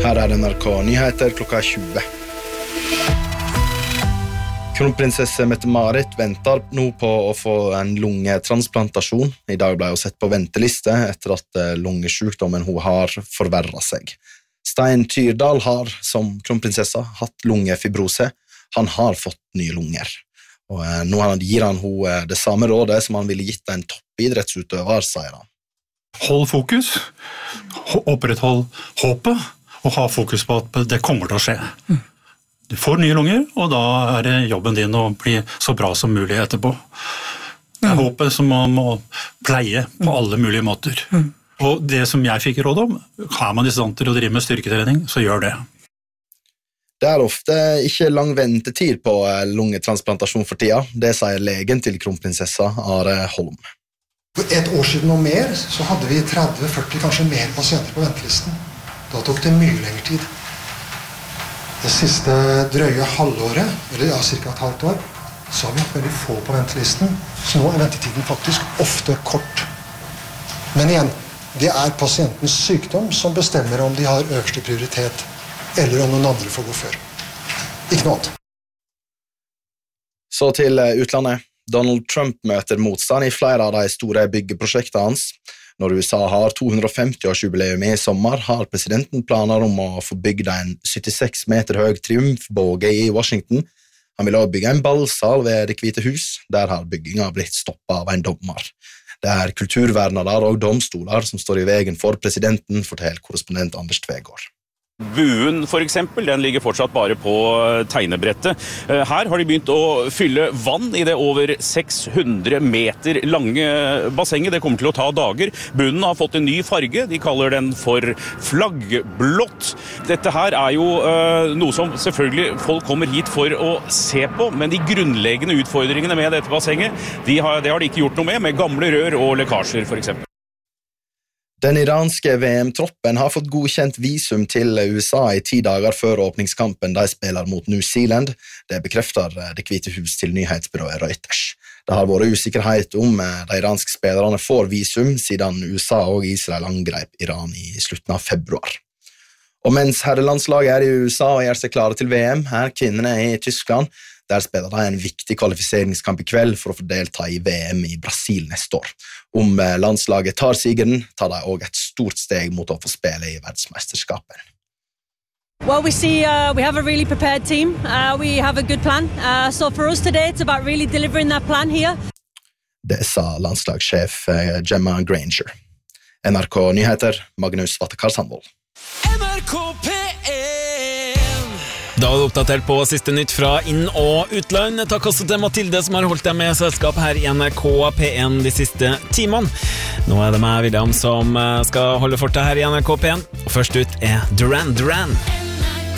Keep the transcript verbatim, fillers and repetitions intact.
Her er N R K Nyheter klokka tjue. Kronprinsesse Mette-Marit venter nå på å få en lungetransplantasjon. I dag ble hun sett på venteliste etter at lungesjukdommen hun har forverret seg. Stein Tyrdal har, som kronprinsessa, hatt lungefibrose. Han har fått nye lunger. Og nå gir han hun det samme rådet som han ville gitt en toppidrettsutøver, sier han. Hold fokus, oppretthold håpet, og ha fokus på at det kommer til å skje. Du får nye lunger, og da er det jobben din å bli så bra som mulig etterpå. Det er håpet som man må pleie på alle mulige måter. Og det som jeg fikk råd om, har man i stand til å drive med styrketrening, så gjør det. Det er ofte ikke lang ventetid på lungetransplantasjon for tida. Det sier legen til kronprinsessa Are Holm. For et år siden og mer så hadde vi tretti førti, kanskje mer pasienter på ventelisten. Da tok det mye lengre tid. Det siste drøye halvåret, eller ja, cirka et halvt år, så har vi hatt veldig få på ventelisten, så nå er ventetiden faktisk ofte kort. Men igjen, det er pasientens sykdom som bestemmer om de har øverste prioritet, eller om noen andre får gå før. Ikke noe annet. Så til utlandet. Donald Trump møter motstand i flere av de store byggeprosjektene hans. Når U S A har to hundre og femti-årsjubileum i sommer, har presidenten planer om å få bygd en syttiseks meter høy triumfbåge i Washington. Han vil også bygge en ballsal ved Det hvite hus, der har byggingen blitt stoppet av en dommer. Det er kulturvernere og domstoler som står i veien for presidenten, forteller korrespondent Anders Tvegård. Buen for eksempel, den ligger fortsatt bare på tegnebrettet. Her har de begynt å fylle vann i det over seks hundre meter lange bassenget. Det kommer til å ta dager. Bunnen har fått en ny farge. De kaller den for flaggblått. Dette her er jo uh, noe som selvfølgelig folk kommer hit for å se på, men de grunnleggende utfordringene med dette bassenget, de har, det har de ikke gjort noe med, med gamle rør og lekkasjer for eksempel. Den iranske V M-troppen har fått godkjent visum til U S A i ti dager før åpningskampen de spiller mot New Zealand. Det bekrefter Det hvite hus til nyhetsbyrået Reuters. Det har vært usikkerhet om de iranske spillerne får visum, siden U S A og Israel angrep Iran i slutten av februar. Og mens herrelandslaget er i U S A og gjør seg klare til V M, er kvinnene i Tyskland. Der spiller de en viktig kvalifiseringskamp i kveld for å få delta i V M i Brasil neste år. Om landslaget tar sigeren, tar de også et stort steg mot å få spille i verdensmesterskapet. Well, we see uh, we have a really prepared team. Uh, we have a good plan. Uh, so for us today, it's about really delivering that plan here. Det sa landslagssjef Gemma Granger. N R K Nyheter, Magnus Vattekar Sandvold. N R K P Da var det oppdatert på siste nytt fra inn- og utland. Takk også til Mathilde som har holdt deg med selskap her i N R K P en de siste timene. Nå er det meg, William, som skal holde fortet her i N R K P en. Først ut er Duran Duran.